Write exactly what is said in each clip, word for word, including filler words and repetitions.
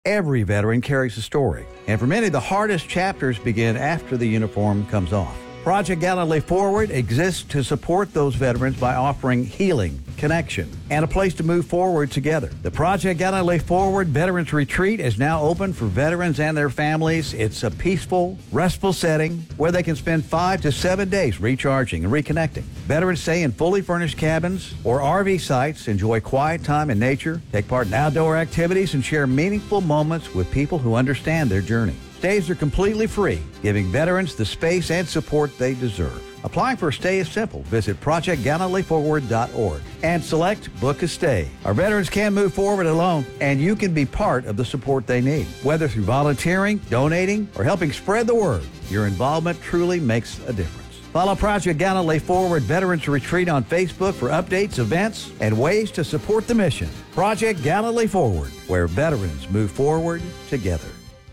Every veteran carries a story, and for many, the hardest chapters begin after the uniform comes off. Project Gallantly Forward exists to support those veterans by offering healing, connection, and a place to move forward together. The Project Gallantly Forward Veterans Retreat is now open for veterans and their families. It's a peaceful, restful setting where they can spend five to seven days recharging and reconnecting. Veterans stay in fully furnished cabins or R V sites, enjoy quiet time in nature, take part in outdoor activities, and share meaningful moments with people who understand their journey. Stays are completely free, giving veterans the space and support they deserve. Applying for a stay is simple. Visit project gallantly forward dot org and select Book a Stay. Our veterans can move forward alone, and you can be part of the support they need. Whether through volunteering, donating, or helping spread the word, your involvement truly makes a difference. Follow Project Gallantly Forward Veterans Retreat on Facebook for updates, events, and ways to support the mission. Project Gallantly Forward, where veterans move forward together.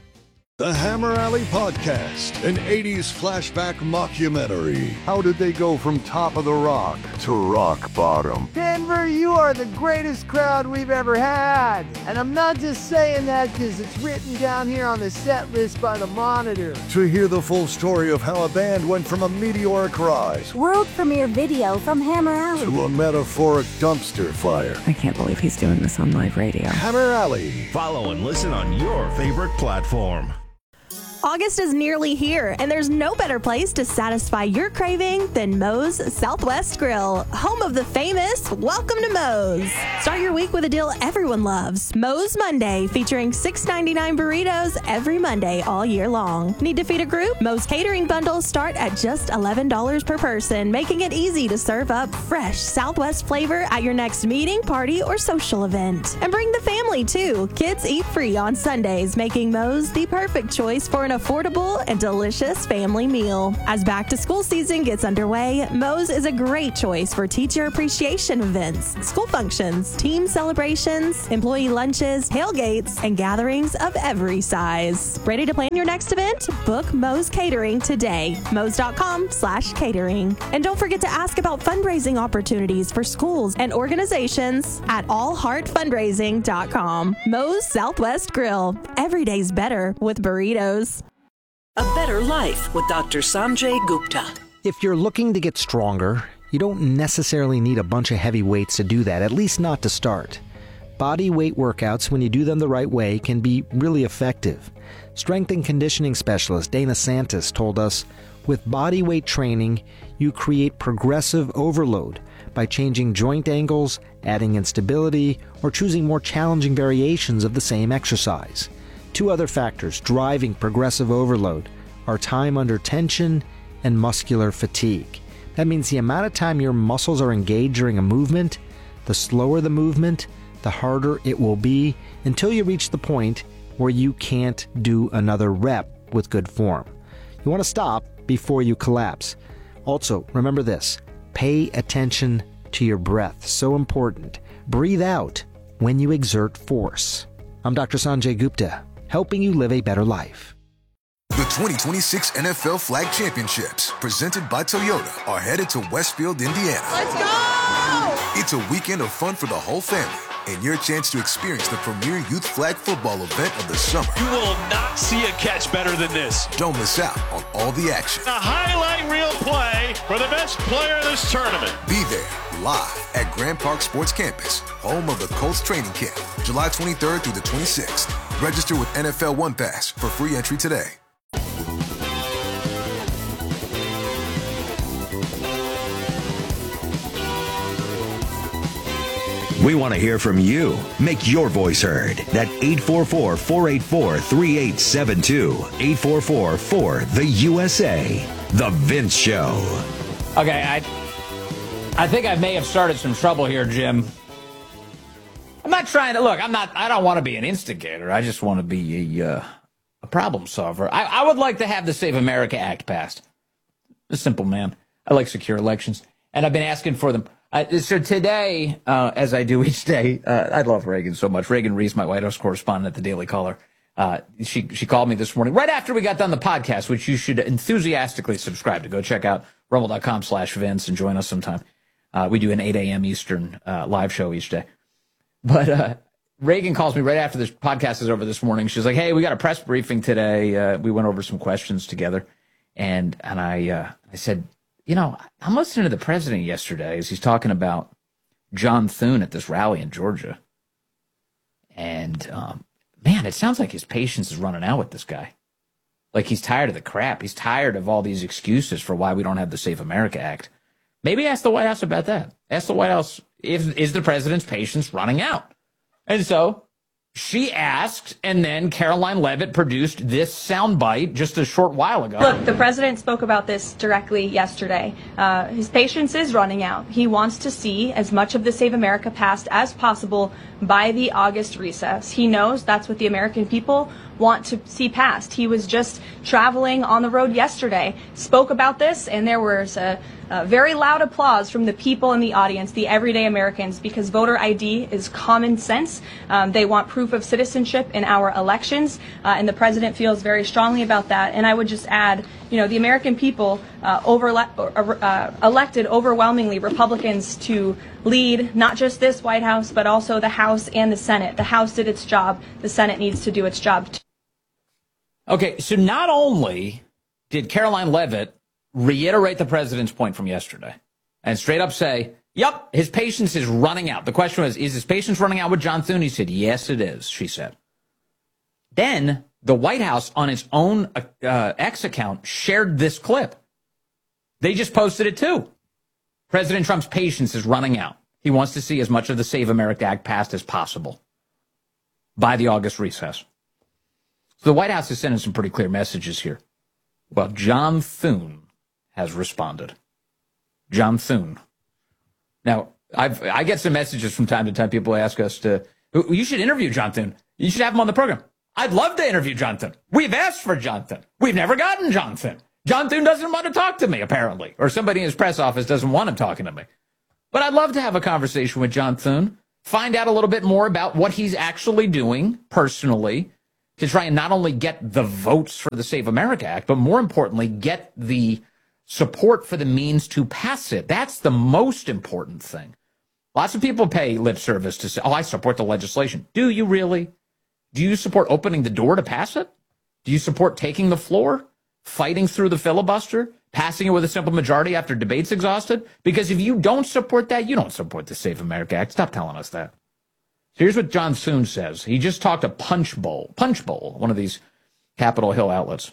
The Hammer Alley Podcast, an eighties flashback mockumentary. How did they go from top of the rock to rock bottom? Denver, you are the greatest crowd we've ever had. And I'm not just saying that because it's written down here on the set list by the Monitor. To hear the full story of how a band went from a meteoric rise, world premiere video from Hammer Alley, to a metaphoric dumpster fire. I can't believe he's doing this on live radio. Hammer Alley. Follow and listen on your favorite platform. August is nearly here, and there's no better place to satisfy your craving than Moe's Southwest Grill, home of the famous Welcome to Moe's. Start your week with a deal everyone loves. Moe's Monday, featuring six ninety-nine burritos every Monday all year long. Need to feed a group? Moe's catering bundles start at just eleven dollars per person, making it easy to serve up fresh Southwest flavor at your next meeting, party, or social event. And bring the family, too. Kids eat free on Sundays, making Moe's the perfect choice for an affordable and delicious family meal. As back to school season gets underway, Moe's is a great choice for teacher appreciation events, school functions, team celebrations, employee lunches, tailgates, and gatherings of every size. Ready to plan your next event? Book Moe's Catering today. Moe's.com slash catering. And don't forget to ask about fundraising opportunities for schools and organizations at all heart fundraising dot com. Moe's Southwest Grill. Every day's better with burritos. A Better Life with Doctor Sanjay Gupta. If you're looking to get stronger, you don't necessarily need a bunch of heavy weights to do that, at least not to start. Body weight workouts, when you do them the right way, can be really effective. Strength and conditioning specialist Dana Santis told us, with body weight training, you create progressive overload by changing joint angles, adding instability, or choosing more challenging variations of the same exercise. Two other factors driving progressive overload are time under tension and muscular fatigue. That means the amount of time your muscles are engaged during a movement, the slower the movement, the harder it will be until you reach the point where you can't do another rep with good form. You want to stop before you collapse. Also, remember this, pay attention to your breath. So important. Breathe out when you exert force. I'm Doctor Sanjay Gupta, helping you live a better life. The twenty twenty-six N F L Flag Championships, presented by Toyota, are headed to Westfield, Indiana. Let's go! It's a weekend of fun for the whole family, and your chance to experience the premier youth flag football event of the summer. You will not see a catch better than this. Don't miss out on all the action. A highlight reel play for the best player of this tournament. Be there live at Grand Park Sports Campus, home of the Colts training camp, July twenty-third through the twenty-sixth. Register with N F L One Pass for free entry today. We want to hear from you. Make your voice heard. That eight four four, four eight four, three eight seven two. eight four four, four, the U S A. The Vince Show. Okay, I I think I may have started some trouble here, Jim. I'm not trying to, look, I'm not, I don't want to be an instigator. I just want to be a, uh, a problem solver. I, I would like to have the Save America Act passed. A simple man. I like secure elections. And I've been asking for them. Uh, so today, uh, as I do each day, uh, I love Reagan so much. Reagan Reese, my White House correspondent at the Daily Caller, uh, she she called me this morning, right after we got done the podcast, which you should enthusiastically subscribe to. Go check out rumble.com slash Vince and join us sometime. Uh, we do an eight a.m. Eastern uh, live show each day. But uh, Reagan calls me right after this podcast is over this morning. She's like, hey, we got a press briefing today. Uh, we went over some questions together. And and I uh, I said, you know, I'm listening to the president yesterday as he's talking about John Thune at this rally in Georgia. And, um, man, it sounds like his patience is running out with this guy. Like he's tired of the crap. He's tired of all these excuses for why we don't have the Safe America Act. Maybe ask the White House about that. Ask the White House, if, is the president's patience running out? And so she asked, and then Caroline Leavitt produced this soundbite just a short while ago. Look, the president spoke about this directly yesterday. Uh, his patience is running out. He wants to see as much of the Save America passed as possible by the August recess. He knows that's what the American people want to see passed. He was just traveling on the road yesterday, spoke about this, and there was a, a very loud applause from the people in the audience, the everyday Americans, because voter I D is common sense. Um, they want proof of citizenship in our elections, uh, and the president feels very strongly about that. And I would just add, you know, the American people uh, over, uh, elected overwhelmingly Republicans to lead not just this White House, but also the House and the Senate. The House did its job. The Senate needs to do its job too. Okay, so not only did Caroline Leavitt reiterate the president's point from yesterday and straight up say, yep, his patience is running out. The question was, is his patience running out with John Thune? He said, yes, it is, she said. Then the White House on its own uh, X account shared this clip. They just posted it too. President Trump's patience is running out. He wants to see as much of the Save America Act passed as possible by the August recess. So the White House is sending some pretty clear messages here. Well, John Thune has responded. John Thune. Now, I've, I get some messages from time to time. People ask us to, you should interview John Thune. You should have him on the program. I'd love to interview John Thune. We've asked for John Thune. We've never gotten John Thune. John Thune doesn't want to talk to me, apparently, or somebody in his press office doesn't want him talking to me. But I'd love to have a conversation with John Thune, find out a little bit more about what he's actually doing personally to try and not only get the votes for the Save America Act, but more importantly, get the support for the means to pass it. That's the most important thing. Lots of people pay lip service to say, oh, I support the legislation. Do you really? Do you support opening the door to pass it? Do you support taking the floor, fighting through the filibuster, passing it with a simple majority after debate's exhausted? Because if you don't support that, you don't support the Save America Act. Stop telling us that. So here's what John Thune says. He just talked to Punch Bowl, Punch Bowl, one of these Capitol Hill outlets.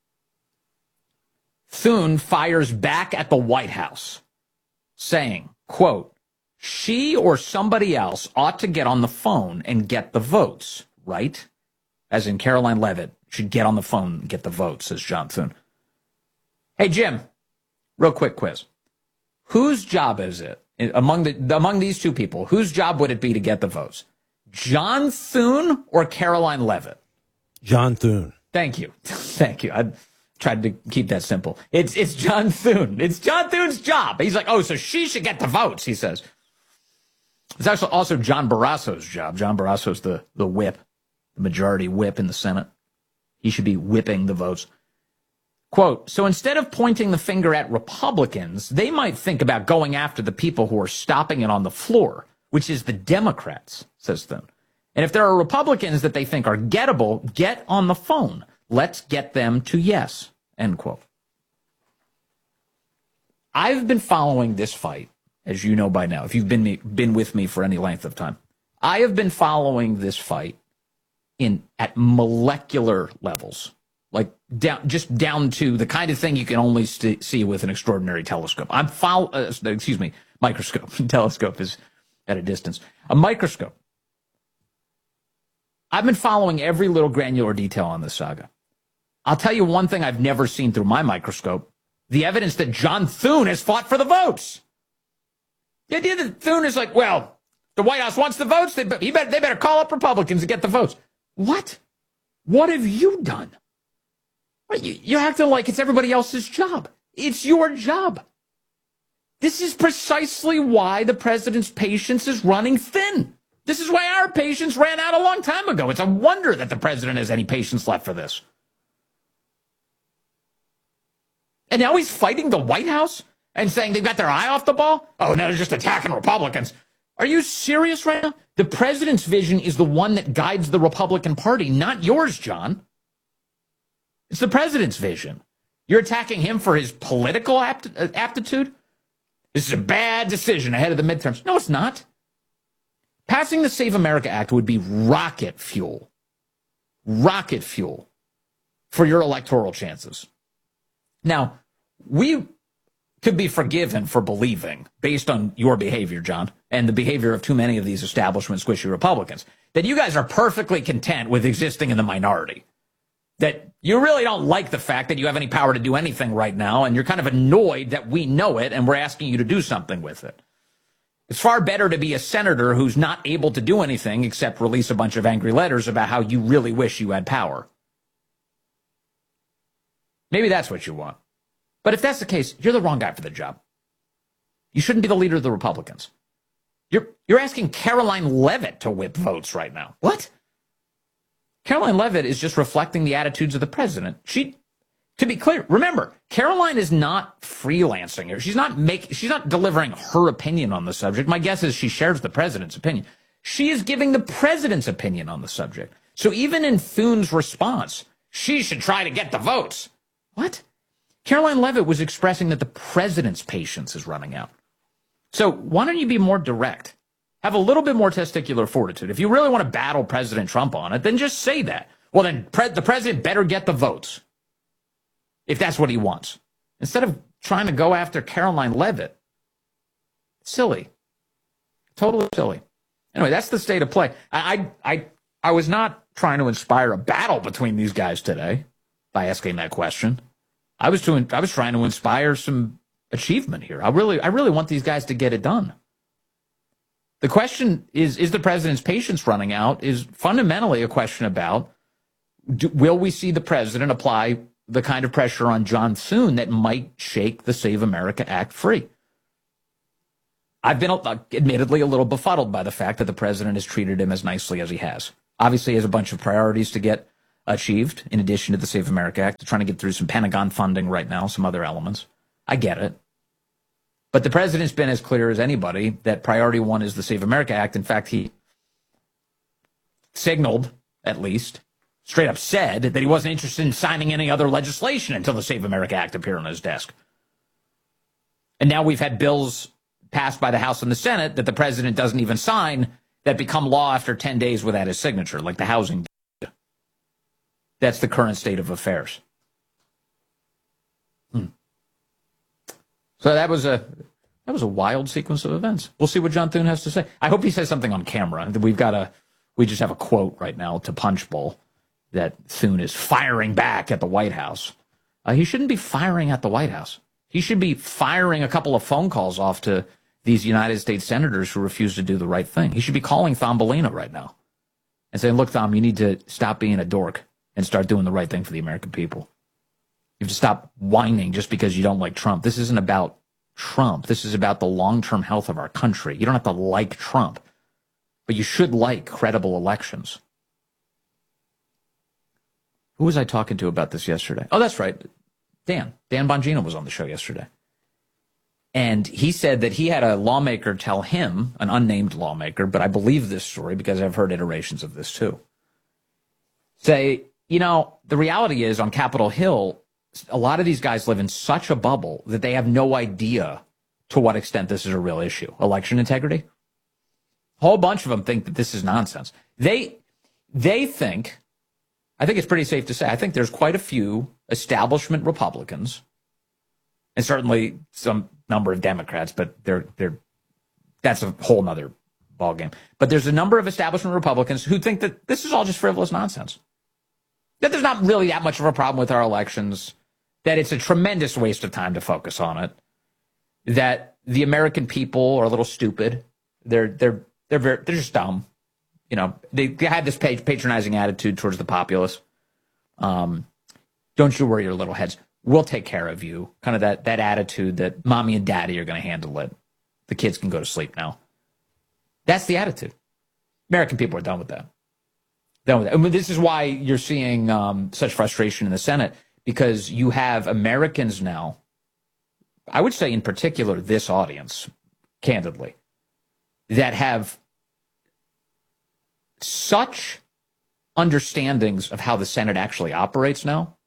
Thune fires back at the White House, saying, quote, she or somebody else ought to get on the phone and get the votes, right? As in Caroline Leavitt should get on the phone and get the votes, says John Thune. Hey, Jim, real quick quiz. Whose job is it, among the among these two people, whose job would it be to get the votes? John Thune or Caroline Leavitt? John Thune. Thank you. Thank you. I tried to keep that simple. It's it's John Thune. It's John Thune's job. He's like, oh, so she should get the votes, he says. It's actually also John Barrasso's job. John Barrasso's the, the whip, the majority whip in the Senate. He should be whipping the votes. Quote, so instead of pointing the finger at Republicans, they might think about going after the people who are stopping it on the floor, which is the Democrats, says Thune. And if there are Republicans that they think are gettable, get on the phone. Let's get them to yes, end quote. I've been following this fight, as you know by now, if you've been me, been with me for any length of time. I have been following this fight in at molecular levels, like down, just down to the kind of thing you can only st- see with an extraordinary telescope. I'm follow, uh, excuse me, microscope. Telescope is at a distance. A microscope. I've been following every little granular detail on this saga. I'll tell you one thing I've never seen through my microscope: the evidence that John Thune has fought for the votes. The idea that Thune is like, well, the White House wants the votes, they, he better, they better call up Republicans and get the votes. What? What have you done? You, you're acting like it's everybody else's job. It's your job. This is precisely why the president's patience is running thin. This is why our patience ran out a long time ago. It's a wonder that the president has any patience left for this. And now he's fighting the White House and saying they've got their eye off the ball? Oh, no, they're just attacking Republicans. Are you serious right now? The president's vision is the one that guides the Republican Party, not yours, John. It's the president's vision. You're attacking him for his political apt- aptitude? This is a bad decision ahead of the midterms. No, it's not. Passing the Save America Act would be rocket fuel. Rocket fuel for your electoral chances. Now, we could be forgiven for believing, based on your behavior, John, and the behavior of too many of these establishment squishy Republicans, that you guys are perfectly content with existing in the minority. That you really don't like the fact that you have any power to do anything right now, and you're kind of annoyed that we know it and we're asking you to do something with it. It's far better to be a senator who's not able to do anything except release a bunch of angry letters about how you really wish you had power. Maybe that's what you want. But if that's the case, you're the wrong guy for the job. You shouldn't be the leader of the Republicans. You're, you're asking Caroline Leavitt to whip votes right now. What? Caroline Leavitt is just reflecting the attitudes of the president. She, to be clear, remember, Caroline is not freelancing here. She's not make, she's not delivering her opinion on the subject. My guess is she shares the president's opinion. She is giving the president's opinion on the subject. So even in Thune's response, she should try to get the votes. What? Caroline Leavitt was expressing that the president's patience is running out. So why don't you be more direct? Have a little bit more testicular fortitude. If you really want to battle President Trump on it, then just say that. Well, then pre- the president better get the votes, if that's what he wants. Instead of trying to go after Caroline Leavitt. Silly. Totally silly. Anyway, that's the state of play. I, I, I, I was not trying to inspire a battle between these guys today by asking that question. I was doing, I was trying to inspire some achievement here. I really, I really want these guys to get it done. The question is, is the president's patience running out? Is fundamentally a question about, do, will we see the president apply the kind of pressure on John Thune that might shake the Save America Act free? I've been uh, admittedly a little befuddled by the fact that the president has treated him as nicely as he has. Obviously, he has a bunch of priorities to get achieved, in addition to the Save America Act, trying to get through some Pentagon funding right now, some other elements. I get it. But the president's been as clear as anybody that priority one is the Save America Act. In fact, he signaled, at least, straight up said that he wasn't interested in signing any other legislation until the Save America Act appeared on his desk. And now we've had bills passed by the House and the Senate that the president doesn't even sign that become law after ten days without his signature, like the housing bill. That's the current state of affairs. Hmm. So that was a that was a wild sequence of events. We'll see what John Thune has to say. I hope he says something on camera. We've got a we just have a quote right now to Punchbowl that Thune is firing back at the White House. Uh, he shouldn't be firing at the White House. He should be firing a couple of phone calls off to these United States senators who refuse to do the right thing. He should be calling Thumbelina right now and saying, "Look, Thom, you need to stop being a dork and start doing the right thing for the American people. You have to stop whining just because you don't like Trump. This isn't about Trump. This is about the long-term health of our country. You don't have to like Trump, but you should like credible elections." Who was I talking to about this yesterday? Oh, that's right. Dan. Dan Bongino was on the show yesterday. And he said that he had a lawmaker tell him, an unnamed lawmaker, but I believe this story because I've heard iterations of this too, say, you know, the reality is on Capitol Hill, a lot of these guys live in such a bubble that they have no idea to what extent this is a real issue. Election integrity. A whole bunch of them think that this is nonsense. They, they think, I think it's pretty safe to say, I think there's quite a few establishment Republicans, and certainly some number of Democrats, but they're, they're, that's a whole nother ballgame. But there's a number of establishment Republicans who think that this is all just frivolous nonsense. That there's not really that much of a problem with our elections, that it's a tremendous waste of time to focus on it, that the American people are a little stupid. They're they're they're very, they're just dumb. You know, they, they have this patronizing attitude towards the populace. Um, don't you worry your little heads. We'll take care of you. Kind of that that attitude that mommy and daddy are going to handle it. The kids can go to sleep now. That's the attitude. American people are done with that. Done with that. I mean, this is why you're seeing um, such frustration in the Senate, because you have Americans now, I would say in particular this audience, candidly, that have such understandings of how the Senate actually operates now.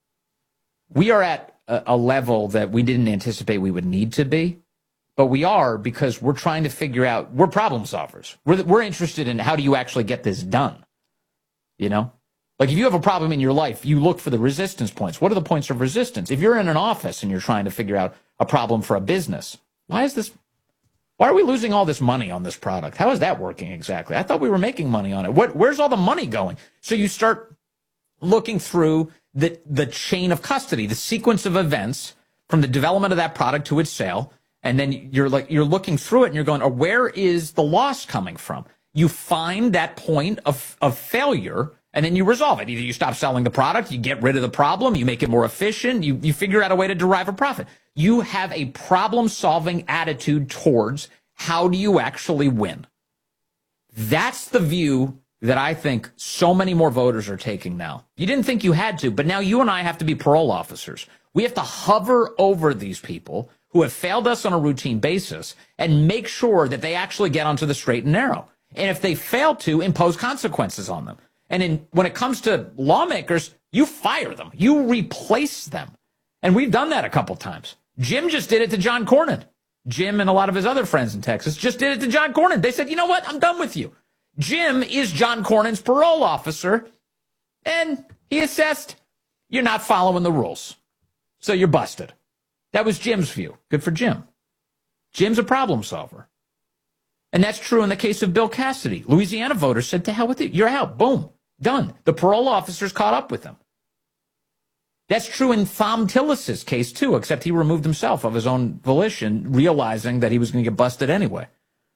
We are at a, a level that we didn't anticipate we would need to be, but we are because we're trying to figure out, we're problem solvers. We're, we're interested in how do you actually get this done, you know? Like if you have a problem in your life, you look for the resistance points. What are the points of resistance? If you're in an office and you're trying to figure out a problem for a business, why is this, why are we losing all this money on this product? How is that working exactly? I thought we were making money on it. What, where's all the money going? So you start looking through the, the chain of custody, the sequence of events from the development of that product to its sale. And then you're like, you're looking through it and you're going, oh, where is the loss coming from? You find that point of, of failure and then you resolve it. Either you stop selling the product, you get rid of the problem, you make it more efficient, you, you figure out a way to derive a profit. You have a problem-solving attitude towards how do you actually win. That's the view that I think so many more voters are taking now. You didn't think you had to, but now you and I have to be parole officers. We have to hover over these people who have failed us on a routine basis and make sure that they actually get onto the straight and narrow. And if they fail to, impose consequences on them. And in, when it comes to lawmakers, you fire them. You replace them. And we've done that a couple times. Jim just did it to John Cornyn. Jim and a lot of his other friends in Texas just did it to John Cornyn. They said, you know what? I'm done with you. Jim is John Cornyn's parole officer. And he assessed, you're not following the rules. So you're busted. That was Jim's view. Good for Jim. Jim's a problem solver. And that's true in the case of Bill Cassidy. Louisiana voters said, to hell with it. You're out. Boom. Done. The parole officers caught up with him. That's true in Thom Tillis's case, too, except he removed himself of his own volition, realizing that he was going to get busted anyway.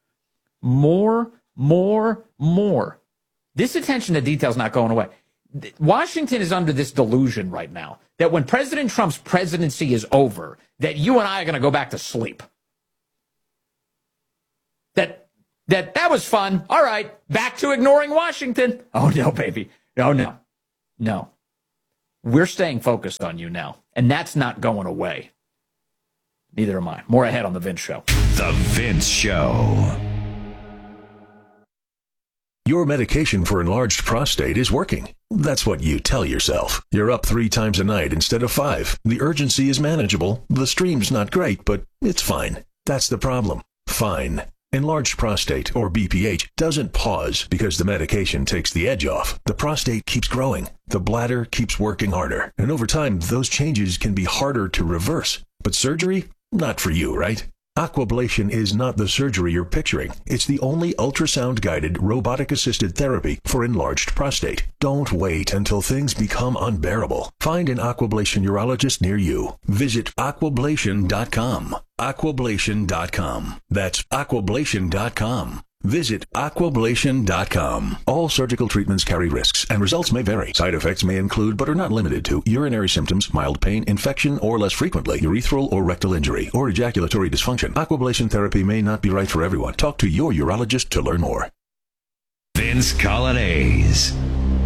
More, more, more. This attention to detail is not going away. Washington is under this delusion right now that when President Trump's presidency is over, that you and I are going to go back to sleep. That that that was fun. All right, back to ignoring Washington. Oh, no, baby. No, no, no. We're staying focused on you now, and that's not going away. Neither am I. More ahead on The Vince Show. The Vince Show. Your medication for enlarged prostate is working. That's what you tell yourself. You're up three times a night instead of five. The urgency is manageable. The stream's not great, but it's fine. That's the problem. Fine. Enlarged prostate, or B P H, doesn't pause because the medication takes the edge off. The prostate keeps growing. The bladder keeps working harder. And over time, those changes can be harder to reverse. But surgery? Not for you, right? Aquablation is not the surgery you're picturing. It's the only ultrasound-guided, robotic-assisted therapy for enlarged prostate. Don't wait until things become unbearable. Find an Aquablation urologist near you. Visit aquablation dot com. aquablation dot com. That's aquablation dot com. Visit aquablation dot com. All surgical treatments carry risks, and results may vary. Side effects may include, but are not limited to, urinary symptoms, mild pain, infection, or less frequently, urethral or rectal injury, or ejaculatory dysfunction. Aquablation therapy may not be right for everyone. Talk to your urologist to learn more. Vince Coglianese.